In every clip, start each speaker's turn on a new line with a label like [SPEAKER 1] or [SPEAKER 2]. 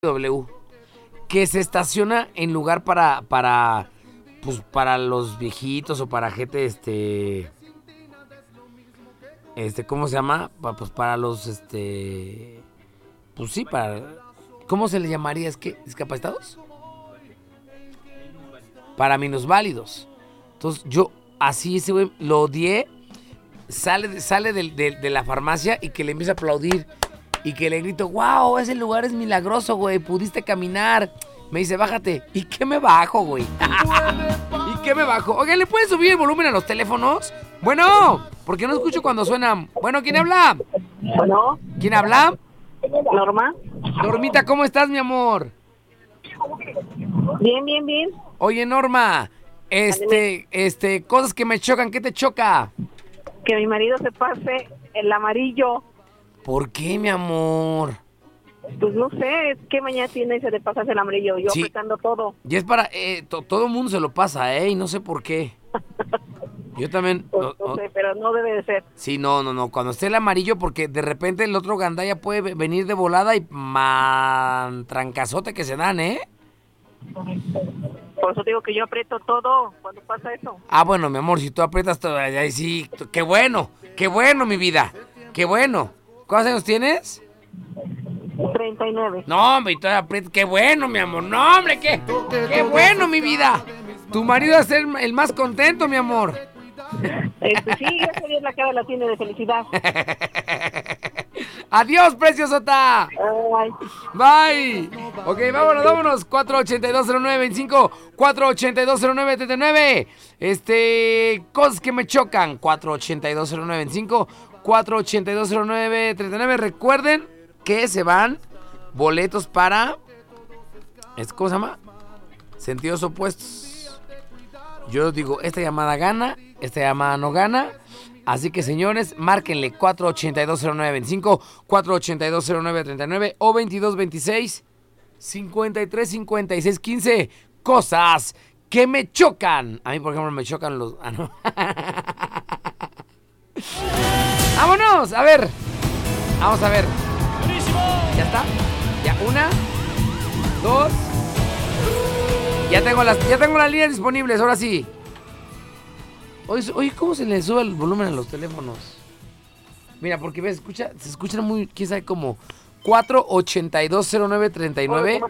[SPEAKER 1] W que se estaciona en lugar pues para los viejitos o para gente ¿cómo se llama? Pues para los pues sí, ¿cómo se le llamaría? ¿Es que discapacitados? Para minusválidos. Entonces yo así ese güey lo odié. Sale de la farmacia y que le empieza a aplaudir y que le grito, wow, ese lugar es milagroso, güey, pudiste caminar. Me dice, bájate. ¿Y qué me bajo, güey? ¿Y qué me bajo? Oigan, ¿le pueden subir el volumen a los teléfonos? Bueno, porque no escucho cuando suenan. Bueno, ¿quién habla?
[SPEAKER 2] Bueno.
[SPEAKER 1] ¿Quién habla?
[SPEAKER 2] Norma.
[SPEAKER 1] Normita, ¿cómo estás, mi amor?
[SPEAKER 2] Bien, bien, bien.
[SPEAKER 1] Oye, Norma, cosas que me chocan, ¿qué te choca?
[SPEAKER 2] Que mi marido se pase el amarillo.
[SPEAKER 1] ¿Por qué, mi amor?
[SPEAKER 2] Pues no sé, ¿qué mañana tiene ese de pasarse el amarillo? Yo
[SPEAKER 1] Sí.
[SPEAKER 2] apretando todo.
[SPEAKER 1] Y es para, todo el mundo se lo pasa, y no sé por qué. Yo también.
[SPEAKER 2] Pues no sé, pero no debe de ser.
[SPEAKER 1] Sí, no. Cuando esté el amarillo, porque de repente el otro gandaya puede venir de volada y trancazote que se dan,
[SPEAKER 2] Por eso digo que yo aprieto todo cuando pasa eso.
[SPEAKER 1] Ah, bueno, mi amor, si tú aprietas todo, ahí sí, qué bueno, mi vida, qué bueno. ¿Cuántos años tienes?
[SPEAKER 2] 39.
[SPEAKER 1] No, hombre, y todavía aprietas, qué bueno, mi amor, no, hombre, qué bueno, mi vida. Tu marido va a ser el más contento, mi amor.
[SPEAKER 2] Sí, esa Dios la cara la tiene de felicidad.
[SPEAKER 1] Adiós, preciosota.
[SPEAKER 2] Ay.
[SPEAKER 1] Bye. Ok, vámonos. 4820925, 4820939. Cosas que me chocan. 4820925, 4820939. Recuerden que se van boletos para, ¿cómo se llama? Sentidos opuestos. Yo digo, esta llamada gana, esta llamada no gana. Así que, señores, márquenle 4820925, 4820939 o 2226-535615. Cosas que me chocan. A mí, por ejemplo, me chocan los... Ah, no. ¡Vámonos! A ver. Vamos a ver. ¿Ya está? Ya, 1, 2. Ya tengo las líneas disponibles, ahora sí. Oye, ¿cómo se le sube el volumen a los teléfonos? Mira, porque ves, se escuchan muy, quién sabe cómo. 4820939,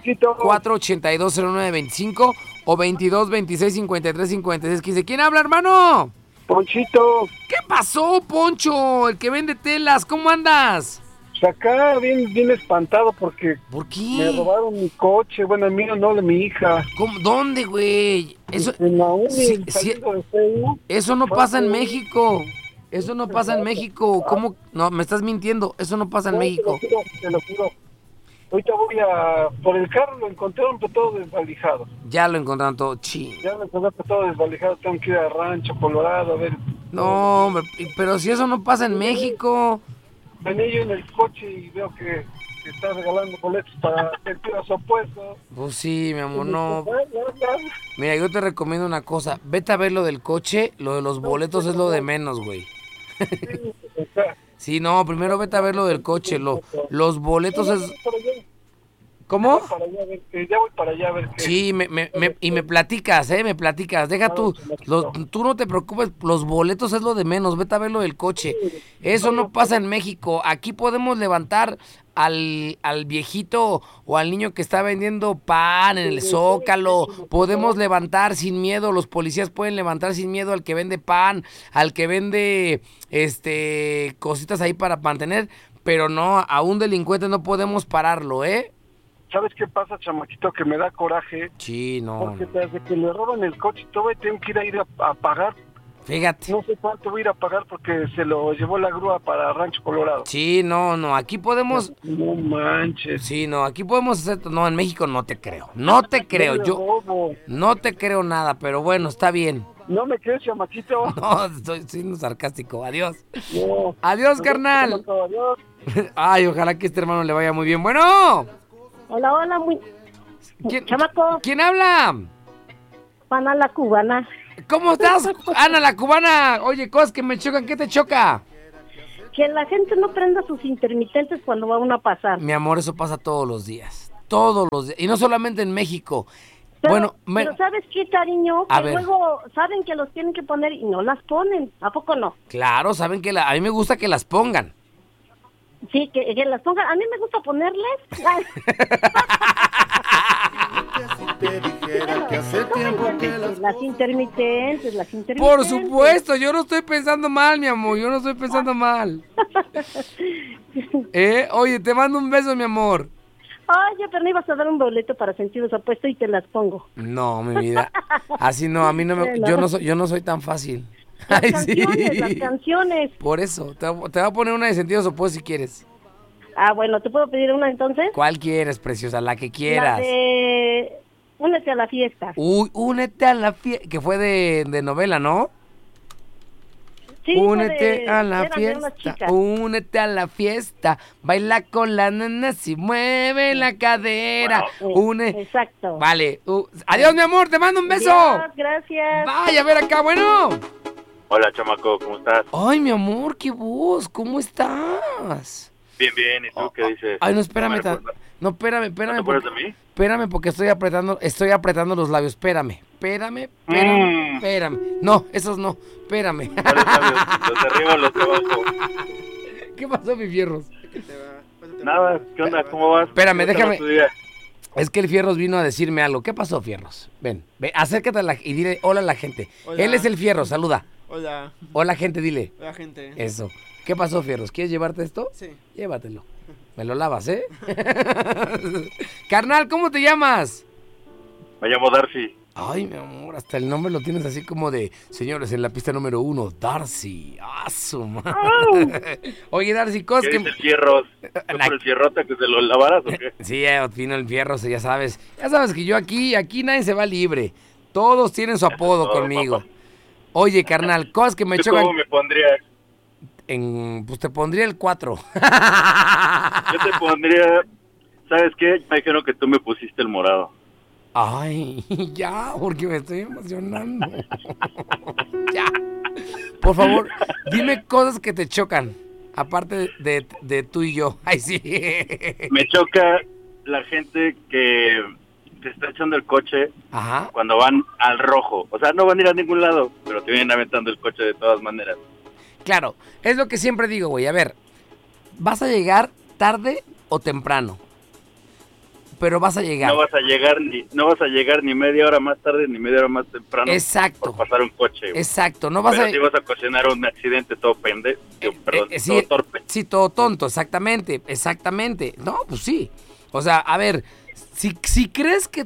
[SPEAKER 1] 4820925 o 2226-535615. ¿Quién habla, hermano?
[SPEAKER 3] Ponchito.
[SPEAKER 1] ¿Qué pasó, Poncho? El que vende telas, ¿cómo andas?
[SPEAKER 3] Pues acá bien espantado porque...
[SPEAKER 1] ¿Por qué?
[SPEAKER 3] Me robaron mi coche, bueno, el mío no, de mi hija.
[SPEAKER 1] ¿Cómo? ¿Dónde, güey? Eso,
[SPEAKER 3] en la uni,
[SPEAKER 1] eso no pasa en México. Eso no pasa en México. ¿Cómo? No, me estás mintiendo. Eso no pasa en México.
[SPEAKER 3] Te lo juro. Ahorita por el carro lo encontraron todo desvalijado.
[SPEAKER 1] Ya lo encontraron todo,
[SPEAKER 3] Ya lo encontraron todo desvalijado, tengo que ir a Rancho Colorado a ver.
[SPEAKER 1] No, hombre, pero si eso no pasa en México.
[SPEAKER 3] Venía yo en el coche y veo que está regalando boletos para sentidos opuestos.
[SPEAKER 1] Pues sí, mi amor, no. Mira, yo te recomiendo una cosa. Vete a ver lo del coche, lo de los boletos es lo de menos, güey. Sí, no, primero vete a ver lo del coche, los boletos es... ¿Cómo?
[SPEAKER 3] Ya voy para allá a ver qué.
[SPEAKER 1] Sí, me platicas, me platicas. Deja tú no te preocupes, los boletos es lo de menos, vete a ver lo del coche. Eso no pasa en México. Aquí podemos levantar al viejito o al niño que está vendiendo pan en el Zócalo. Podemos levantar sin miedo, los policías pueden levantar sin miedo al que vende pan, al que vende cositas ahí para mantener, pero no, a un delincuente no podemos pararlo,
[SPEAKER 3] ¿Sabes qué pasa, chamaquito? Que me da coraje.
[SPEAKER 1] Sí, no.
[SPEAKER 3] Porque desde que le roban el coche, todavía tengo que ir a pagar.
[SPEAKER 1] Fíjate.
[SPEAKER 3] No sé cuánto voy a ir a pagar porque se lo llevó la grúa para Rancho Colorado.
[SPEAKER 1] Sí, no, aquí podemos...
[SPEAKER 3] No manches.
[SPEAKER 1] Sí, no, aquí podemos hacer... No, en México no te creo. No te creo, yo... No te creo nada, pero bueno, está bien.
[SPEAKER 3] ¿No me crees, chamaquito?
[SPEAKER 1] No, estoy siendo sarcástico. Adiós.
[SPEAKER 3] No.
[SPEAKER 1] Adiós, carnal.
[SPEAKER 3] Adiós.
[SPEAKER 1] Ay, ojalá que este hermano le vaya muy bien. Bueno...
[SPEAKER 2] Hola, chamaco.
[SPEAKER 1] ¿Quién habla?
[SPEAKER 2] Ana la cubana.
[SPEAKER 1] ¿Cómo estás, Ana la cubana? Oye, cosas que me chocan, ¿qué te choca?
[SPEAKER 2] Que la gente no prenda sus intermitentes cuando va uno a pasar.
[SPEAKER 1] Mi amor, eso pasa todos los días. todos los días. Y no solamente en México.
[SPEAKER 4] Pero ¿sabes qué, cariño?
[SPEAKER 1] A
[SPEAKER 4] Que
[SPEAKER 1] ver.
[SPEAKER 4] luego saben que los tienen que poner y no las ponen. ¿A poco no?
[SPEAKER 1] Claro, saben que a mí me gusta que las pongan.
[SPEAKER 4] Sí, que las pongan. A mí me gusta ponerles. Las intermitentes.
[SPEAKER 1] Por supuesto, yo no estoy pensando mal, mi amor, yo no estoy pensando mal. Oye, te mando un beso, mi amor.
[SPEAKER 4] Oye, pero no ibas a dar un boleto para sentidos opuestos y te las pongo.
[SPEAKER 1] No, mi vida, así no, a mí no me,
[SPEAKER 4] Bueno.
[SPEAKER 1] yo no soy tan fácil.
[SPEAKER 4] Las canciones.
[SPEAKER 1] Por eso, te voy a poner una de sentidos opuestos si quieres.
[SPEAKER 4] Ah, bueno, ¿te puedo pedir una entonces?
[SPEAKER 1] ¿Cuál quieres, preciosa? La que quieras.
[SPEAKER 4] La de Únete a la fiesta.
[SPEAKER 1] Uy, únete a la fiesta, que fue de novela, ¿no?
[SPEAKER 4] Sí,
[SPEAKER 1] únete a la
[SPEAKER 4] eran de unas
[SPEAKER 1] fiesta,
[SPEAKER 4] chicas.
[SPEAKER 1] únete a la fiesta, baila con las nenas y mueve la cadera.
[SPEAKER 4] Exacto.
[SPEAKER 1] Vale, adiós, mi amor, te mando un beso.
[SPEAKER 4] Adiós, gracias.
[SPEAKER 1] Vaya, a ver acá, bueno.
[SPEAKER 5] Hola, chamaco, ¿cómo estás?
[SPEAKER 1] Ay, mi amor, qué voz, ¿cómo estás?
[SPEAKER 5] Bien, bien, ¿y tú qué dices?
[SPEAKER 1] Ay, no, espérame,
[SPEAKER 5] ¿No
[SPEAKER 1] no, espérame.
[SPEAKER 5] te acuerdas de mí?
[SPEAKER 1] Espérame porque estoy apretando los labios, espérame. No, esos no, espérame.
[SPEAKER 5] ¿Cuáles labios? ¿Los de arriba o los de abajo?
[SPEAKER 1] ¿Qué pasó, mi Fierros?
[SPEAKER 5] Nada, ¿qué onda? ¿Cómo vas?
[SPEAKER 1] Espérame,
[SPEAKER 5] ¿Cómo
[SPEAKER 1] déjame.
[SPEAKER 5] está tu día?
[SPEAKER 1] Es que el Fierros vino a decirme algo. ¿Qué pasó, Fierros? Ven, acércate y dile hola a la gente.
[SPEAKER 6] Hola.
[SPEAKER 1] Él es el Fierros, saluda.
[SPEAKER 6] Hola.
[SPEAKER 1] Hola, gente, dile.
[SPEAKER 6] Hola, gente.
[SPEAKER 1] Eso. ¿Qué pasó, Fierros? ¿Quieres llevarte esto?
[SPEAKER 6] Sí.
[SPEAKER 1] Llévatelo. Me lo lavas, ¿eh? Carnal, ¿cómo te llamas?
[SPEAKER 5] Me llamo Darcy.
[SPEAKER 1] Ay, mi amor, hasta el nombre lo tienes así como de, señores, en la pista número 1, Darcy. ¡Ah, su madre! Oye, Darcy, cosas
[SPEAKER 5] ¿Qué
[SPEAKER 1] que...
[SPEAKER 5] dice el fierros? ¿Fue por el fierrote que se lo lavaras o qué?
[SPEAKER 1] Sí, fino el fierro, ya sabes. Ya sabes que yo aquí nadie se va libre. Todos tienen su apodo
[SPEAKER 5] No,
[SPEAKER 1] conmigo.
[SPEAKER 5] papá.
[SPEAKER 1] Oye, carnal, cosas que me
[SPEAKER 5] ¿Tú
[SPEAKER 1] chocan...
[SPEAKER 5] cómo me pondrías?
[SPEAKER 1] Pues te pondría el 4.
[SPEAKER 5] Yo te pondría... ¿Sabes qué? Me dijeron que tú me pusiste el morado.
[SPEAKER 1] Ay, ya, porque me estoy emocionando. Ya. Por favor, dime cosas que te chocan, aparte de tú y yo. Ay, sí.
[SPEAKER 5] Me choca la gente que te está echando el coche
[SPEAKER 1] Ajá.
[SPEAKER 5] cuando van al rojo. O sea, no van a ir a ningún lado, pero te vienen aventando el coche de todas maneras.
[SPEAKER 1] Claro, es lo que siempre digo, güey. A ver, ¿vas a llegar tarde o temprano? Pero vas a llegar.
[SPEAKER 5] No vas a llegar ni media hora más tarde ni media hora más temprano.
[SPEAKER 1] Exacto.
[SPEAKER 5] Por pasar un coche. Güey.
[SPEAKER 1] Exacto, no vas
[SPEAKER 5] Pero
[SPEAKER 1] a...
[SPEAKER 5] si vas a ocasionar un accidente todo
[SPEAKER 1] sí,
[SPEAKER 5] todo torpe.
[SPEAKER 1] Sí, todo tonto, exactamente. No, pues sí. O sea, a ver, si crees que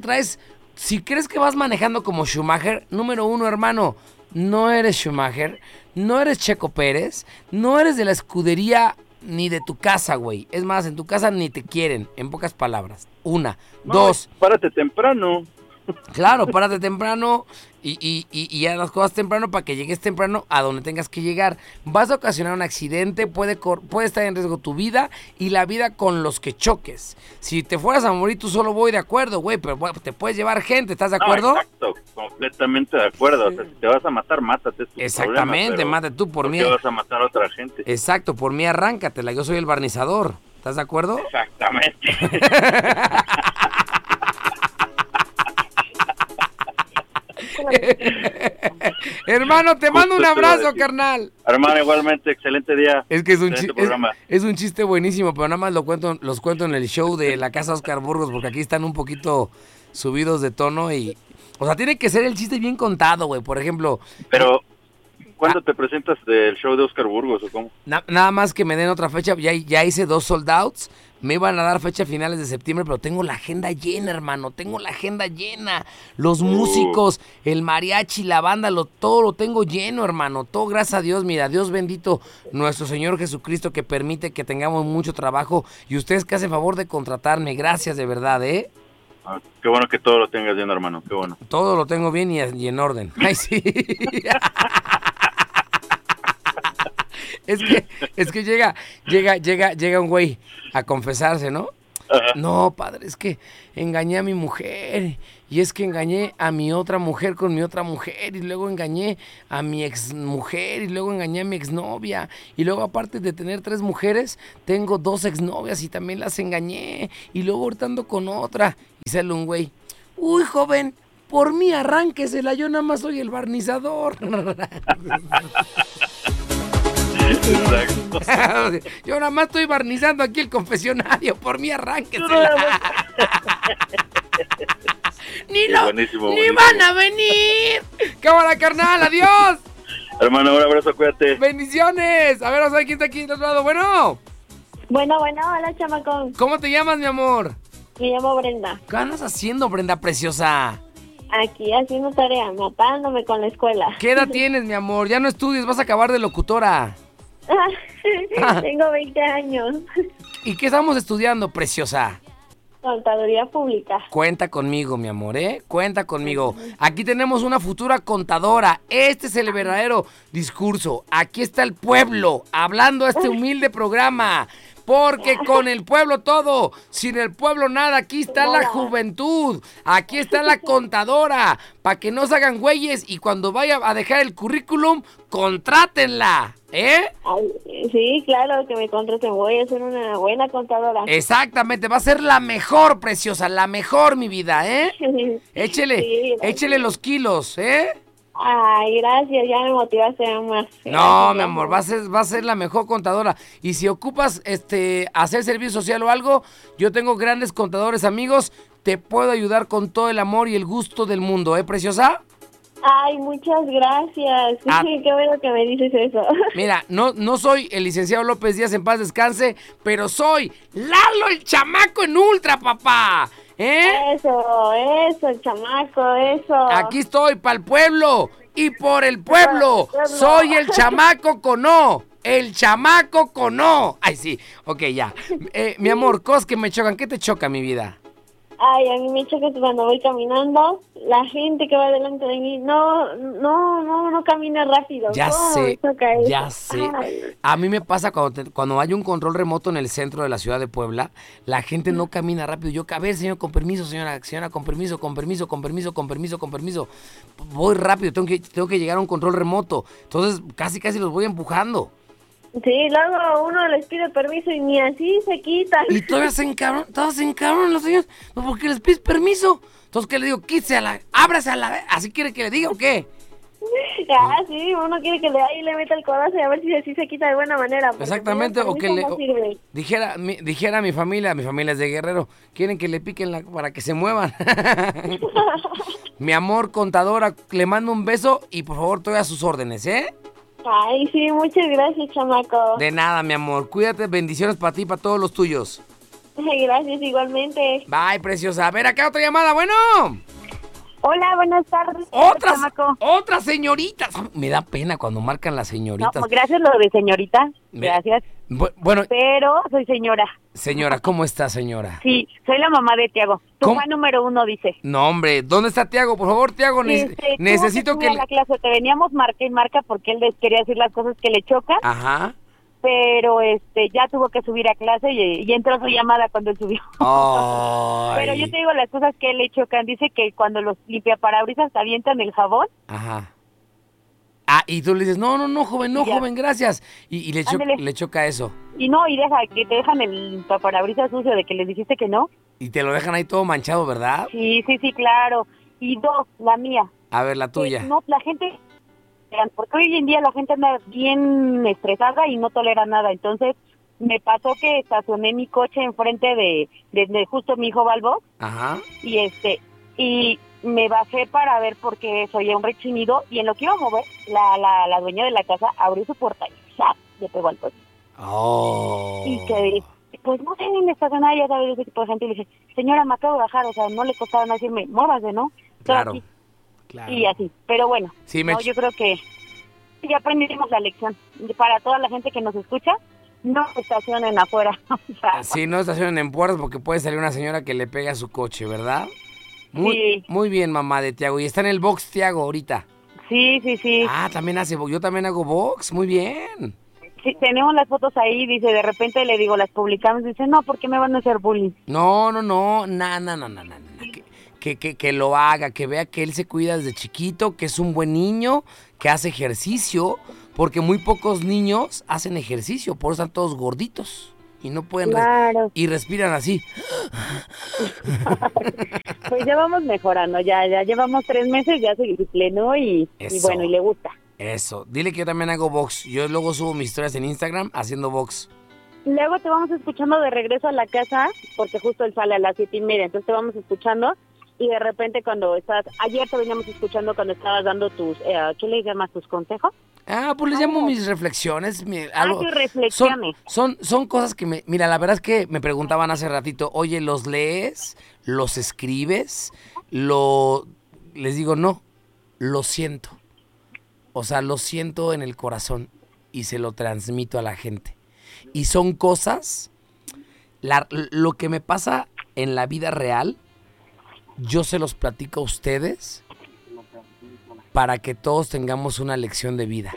[SPEAKER 1] vas manejando como Schumacher, número 1, hermano, no eres Schumacher, no eres Checo Pérez, no eres de la escudería ni de tu casa, güey. Es más, en tu casa ni te quieren, en pocas palabras. 1, 2.
[SPEAKER 5] Párate temprano.
[SPEAKER 1] Claro, párate temprano y haz las cosas temprano para que llegues temprano a donde tengas que llegar. Vas a ocasionar un accidente, puede estar en riesgo tu vida y la vida con los que choques. Si te fueras a morir tú solo, voy de acuerdo, güey, pero bueno, te puedes llevar gente, ¿estás de acuerdo?
[SPEAKER 5] No, exacto, completamente de acuerdo. O sea, si te vas a matar, mátate. Es tu
[SPEAKER 1] Exactamente,
[SPEAKER 5] problema,
[SPEAKER 1] mátate tú por mí.
[SPEAKER 5] ¿por qué vas a matar a otra gente?
[SPEAKER 1] Exacto, por mí arráncatela, yo soy el barnizador. ¿Estás de acuerdo?
[SPEAKER 5] Exactamente.
[SPEAKER 1] Hermano, te mando un
[SPEAKER 5] Justo te iba a
[SPEAKER 1] abrazo,
[SPEAKER 5] decir.
[SPEAKER 1] carnal.
[SPEAKER 5] Hermano, igualmente, excelente día.
[SPEAKER 1] Es que
[SPEAKER 5] Excelente programa.
[SPEAKER 1] es un chiste buenísimo, pero nada más los cuento en el show de la Casa Oscar Burgos, porque aquí están un poquito subidos de tono y... O sea, tiene que ser el chiste bien contado, güey. Por ejemplo...
[SPEAKER 5] Pero, ¿cuándo te presentas del show de Oscar Burgos o cómo?
[SPEAKER 1] Nada más que me den otra fecha, ya hice 2 sold outs, me iban a dar fecha a finales de septiembre, pero tengo la agenda llena, hermano, tengo la agenda llena. Los músicos, el mariachi, la banda, todo lo tengo lleno, hermano, todo gracias a Dios. Mira, Dios bendito, nuestro Señor Jesucristo, que permite que tengamos mucho trabajo, y ustedes que hacen favor de contratarme, gracias de verdad, ¿eh?
[SPEAKER 5] Ah, qué bueno que todo lo tengas bien, hermano, qué bueno.
[SPEAKER 1] Todo lo tengo bien y en orden. Ay, sí. Es que llega un güey a confesarse, ¿no?
[SPEAKER 5] Ajá.
[SPEAKER 1] No, padre, es que engañé a mi mujer. Y es que engañé a mi otra mujer con mi otra mujer. Y luego engañé a mi exmujer. Y luego engañé a mi exnovia. Y luego, aparte de tener 3 mujeres, tengo 2 exnovias y también las engañé. Y luego ahorita ando con otra. Y sale un güey. Uy, joven, por mí arránquesela. Yo nada más soy el barnizador.
[SPEAKER 5] Exacto.
[SPEAKER 1] Yo nada más estoy barnizando aquí el confesionario. Por mí arránquesela. Ni
[SPEAKER 5] Buenísimo,
[SPEAKER 1] ni
[SPEAKER 5] buenísimo.
[SPEAKER 1] van a venir. Cámara, carnal, adiós.
[SPEAKER 5] Hermano, un abrazo, cuídate.
[SPEAKER 1] Bendiciones. A ver, vamos a ver quién está aquí del otro lado. Bueno,
[SPEAKER 4] Bueno, hola, chamacón.
[SPEAKER 1] ¿cómo te llamas, mi amor?
[SPEAKER 4] Me llamo Brenda.
[SPEAKER 1] ¿Qué andas haciendo, Brenda preciosa?
[SPEAKER 4] Aquí haciendo tarea, matándome con la escuela.
[SPEAKER 1] ¿Qué edad tienes, mi amor? Ya no estudies, vas a acabar de locutora.
[SPEAKER 4] Tengo 20 años.
[SPEAKER 1] ¿Y qué estamos estudiando, preciosa?
[SPEAKER 4] Contaduría pública.
[SPEAKER 1] Cuenta conmigo, mi amor, ¿eh? Cuenta conmigo. Aquí tenemos una futura contadora. Este es el verdadero discurso. Aquí está el pueblo hablando a este humilde programa. Porque con el pueblo todo, sin el pueblo nada. Aquí está la juventud, aquí está la contadora, para que no se hagan güeyes y cuando vaya a dejar el currículum, contrátenla, ¿eh?
[SPEAKER 4] Ay, sí, claro, que me contraten. Voy a ser una buena contadora.
[SPEAKER 1] Exactamente, va a ser la mejor, preciosa, la mejor, mi vida, ¿eh? Échele,
[SPEAKER 4] Sí,
[SPEAKER 1] échele los kilos, ¿eh?
[SPEAKER 4] Ay, gracias, ya me motivaste aún más.
[SPEAKER 1] No,
[SPEAKER 4] Gracias,
[SPEAKER 1] mi amor, va a ser la mejor contadora. Y si ocupas hacer servicio social o algo, yo tengo grandes contadores amigos, te puedo ayudar con todo el amor y el gusto del mundo, ¿eh, preciosa?
[SPEAKER 4] Ay, muchas gracias.
[SPEAKER 1] Ah.
[SPEAKER 4] Qué bueno que me dices eso.
[SPEAKER 1] Mira, no soy el licenciado López Díaz, en paz descanse, pero soy Lalo el chamaco en ultra, papá. ¿Eh?
[SPEAKER 4] Eso, el chamaco, eso.
[SPEAKER 1] Aquí estoy, para el pueblo y por el pueblo.
[SPEAKER 4] Pueblo.
[SPEAKER 1] Soy el chamaco con O. El chamaco con O. Ay, sí. Ok, ya. Mi amor, cosas que me chocan. ¿Qué te choca, mi vida?
[SPEAKER 4] Ay, a mí me choca que cuando voy caminando, la gente que va delante de mí no camina rápido.
[SPEAKER 1] Ya
[SPEAKER 4] ¿Cómo
[SPEAKER 1] sé,
[SPEAKER 4] me choca eso?
[SPEAKER 1] ya sé.
[SPEAKER 4] Ay.
[SPEAKER 1] A mí me pasa cuando hay un control remoto en el centro de la ciudad de Puebla, la gente no camina rápido. Yo, a ver, señor, con permiso, señora, con permiso, con permiso, con permiso, con permiso, con permiso. Voy rápido, tengo que llegar a un control remoto. Entonces, casi los voy empujando.
[SPEAKER 4] Sí, luego uno les pide permiso y ni así se quitan.
[SPEAKER 1] Y todavía se encabronan los señores, pues porque les pides permiso. Entonces, ¿qué le digo? Quítese ábrase a la... ¿Así quiere que le diga o qué?
[SPEAKER 4] Ah, sí, uno quiere que ahí le meta el codazo y a ver si así se quita de buena manera.
[SPEAKER 1] Exactamente, o que
[SPEAKER 4] no sirve.
[SPEAKER 1] dijera mi familia es de Guerrero, quieren que le piquen para que se muevan. Mi amor, contadora, le mando un beso y por favor, estoy a sus órdenes, ¿eh?
[SPEAKER 4] Ay, sí, muchas gracias, chamaco.
[SPEAKER 1] De nada, mi amor, cuídate, bendiciones para ti y para todos los tuyos.
[SPEAKER 4] Gracias, igualmente.
[SPEAKER 1] Bye, preciosa. A ver, acá otra llamada, bueno.
[SPEAKER 6] Hola, buenas tardes.
[SPEAKER 1] Otra señorita. Me da pena cuando marcan las
[SPEAKER 6] No,
[SPEAKER 1] señoritas.
[SPEAKER 6] gracias lo de señorita. Gracias.
[SPEAKER 1] Bueno,
[SPEAKER 6] Pero soy señora.
[SPEAKER 1] señora, ¿cómo está, señora?
[SPEAKER 6] Sí, soy la mamá de Tiago. Tu
[SPEAKER 1] ¿Cómo?
[SPEAKER 6] fan número 1 dice.
[SPEAKER 1] No, hombre, ¿dónde está Tiago? Por favor, Tiago, necesito
[SPEAKER 6] tuvo
[SPEAKER 1] que...
[SPEAKER 6] subir a la clase, te veníamos marca y marca porque él les quería decir las cosas que le chocan,
[SPEAKER 1] Ajá.
[SPEAKER 6] pero ya tuvo que subir a clase y entró su llamada cuando él subió.
[SPEAKER 1] Ay.
[SPEAKER 6] Pero yo te digo las cosas que le chocan. Dice que cuando los limpiaparabrisas te avientan el jabón.
[SPEAKER 1] Ajá. Ah, y tú le dices, no, joven,
[SPEAKER 6] Ya.
[SPEAKER 1] joven, gracias. Y
[SPEAKER 6] Ándele.
[SPEAKER 1] le choca eso.
[SPEAKER 6] Y que te dejan el limpiaparabrisas sucio de que les dijiste que no.
[SPEAKER 1] Y te lo dejan ahí todo manchado, ¿verdad?
[SPEAKER 6] Sí, claro. Y 2, la mía.
[SPEAKER 1] A ver, la tuya.
[SPEAKER 6] No, la gente, porque hoy en día la gente anda bien estresada y no tolera nada. Entonces, me pasó que estacioné mi coche enfrente de justo mi hijo Balbo
[SPEAKER 1] Ajá.
[SPEAKER 6] y me bajé para ver porque se oía un rechinido y en lo que iba a mover, la dueña de la casa abrió su puerta y ¡zap! Le pegó al coche.
[SPEAKER 1] Oh.
[SPEAKER 6] Y que pues no sé ni estacionar, ya sabes, ese tipo de gente, y le dije, señora, me acabo de bajar, o sea, no le costaba nada decirme, muévase, ¿no? Estoy
[SPEAKER 1] Claro,
[SPEAKER 6] aquí.
[SPEAKER 1] claro.
[SPEAKER 6] Y así, pero bueno,
[SPEAKER 1] Sí,
[SPEAKER 6] yo creo que ya aprendimos la lección. Para toda la gente que nos escucha, no estacionen afuera. O sea,
[SPEAKER 1] Sí, no estacionen en puertas porque puede salir una señora que le pega a su coche, ¿verdad?
[SPEAKER 6] Sí.
[SPEAKER 1] Muy bien, mamá de Tiago. Y está en el box Tiago ahorita.
[SPEAKER 6] sí.
[SPEAKER 1] Ah, también hace box. Yo también hago box. Muy bien.
[SPEAKER 6] Sí, tenemos las fotos ahí, dice, de repente le digo, las publicamos, dice, no, ¿por qué me van a hacer bullying?
[SPEAKER 1] No, no, que lo haga, que vea que él se cuida desde chiquito, que es un buen niño, que hace ejercicio, porque muy pocos niños hacen ejercicio, por eso están todos gorditos y no pueden
[SPEAKER 6] Claro.
[SPEAKER 1] y respiran así.
[SPEAKER 6] Pues ya vamos mejorando, ya llevamos 3 meses, ya se disciplinó y bueno, y le gusta.
[SPEAKER 1] Eso, dile que yo también hago box, yo luego subo mis historias en Instagram haciendo box.
[SPEAKER 6] Luego te vamos escuchando de regreso a la casa, porque justo él sale a las 7:30, entonces te vamos escuchando y de repente ayer te veníamos escuchando cuando estabas dando tus, ¿qué le llamas? ¿Tus consejos?
[SPEAKER 1] Pues les llamo mis reflexiones.
[SPEAKER 6] Tus reflexiones.
[SPEAKER 1] Son cosas que mira, la verdad es que me preguntaban hace ratito, oye, ¿los lees? ¿Los escribes? Les digo, no, lo siento. O sea, lo siento en el corazón y se lo transmito a la gente. Y son cosas, lo que me pasa en la vida real, yo se los platico a ustedes para que todos tengamos una lección de vida.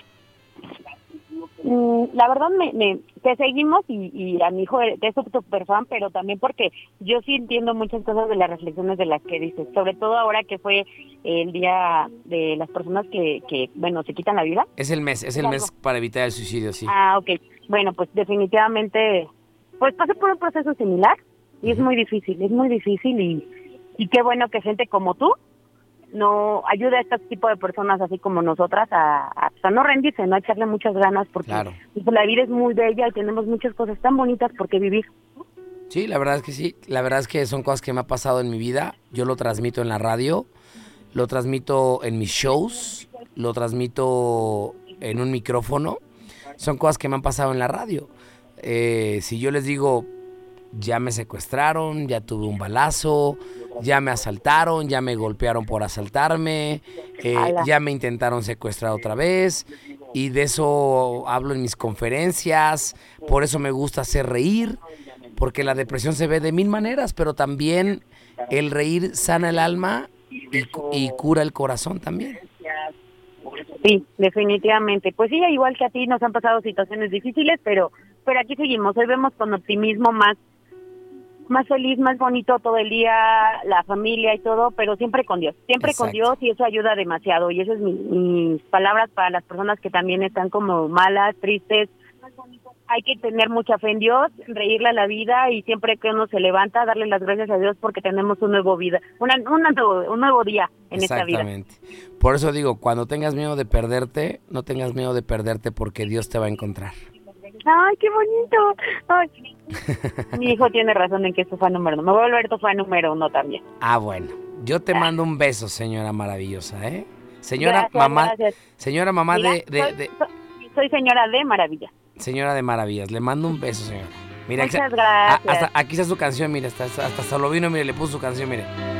[SPEAKER 6] La verdad, te seguimos y a mi hijo es súper fan, pero también porque yo sí entiendo muchas cosas de las reflexiones de las que dices, sobre todo ahora que fue el día de las personas que se quitan la vida.
[SPEAKER 1] Es el mes para evitar el suicidio, sí.
[SPEAKER 6] Ok. Bueno, pues definitivamente, pues pasé por un proceso similar y es muy difícil y qué bueno que gente como tú no ayuda a este tipo de personas así como nosotras a no rendirse, no a echarle muchas ganas porque
[SPEAKER 1] claro.
[SPEAKER 6] La vida es muy bella y tenemos muchas cosas tan bonitas por qué vivir.
[SPEAKER 1] Sí, la verdad es que sí, la verdad es que son cosas que me ha pasado en mi vida, yo lo transmito en la radio, lo transmito en mis shows, lo transmito en un micrófono, son cosas que me han pasado en la radio. Si yo les digo, ya me secuestraron, ya tuve un balazo, ya me asaltaron, ya me golpearon por asaltarme, ya me intentaron secuestrar otra vez y de eso hablo en mis conferencias, por eso me gusta hacer reír, porque la depresión se ve de 1000 maneras, pero también el reír sana el alma y cura el corazón también.
[SPEAKER 6] Sí, definitivamente. Pues sí, igual que a ti nos han pasado situaciones difíciles, pero aquí seguimos. Hoy vemos con optimismo más feliz, más bonito todo el día, la familia y todo, pero siempre con Dios. Siempre
[SPEAKER 1] Exacto.
[SPEAKER 6] Con Dios y eso ayuda demasiado. Y esas es mis palabras para las personas que también están como malas, tristes. Hay que tener mucha fe en Dios, reírle a la vida y siempre que uno se levanta, darle las gracias a Dios porque tenemos un nuevo día en esta vida.
[SPEAKER 1] Exactamente. Por eso digo, cuando tengas miedo de perderte, no tengas miedo de perderte porque Dios te va a encontrar.
[SPEAKER 6] ¡Ay, qué bonito! Ay. Mi hijo tiene razón en que es tu fan número 1. Me voy a volver tu fan número 1 también.
[SPEAKER 1] Bueno, yo te mando un beso, señora maravillosa, ¿eh? Señora
[SPEAKER 6] Gracias.
[SPEAKER 1] Señora mamá.
[SPEAKER 6] Mira, soy señora de maravilla.
[SPEAKER 1] Señora de maravillas, le mando un beso, señora. Mira,
[SPEAKER 6] muchas gracias.
[SPEAKER 1] Aquí está su canción, mira, hasta lo vino, mire, le puso su canción, mire.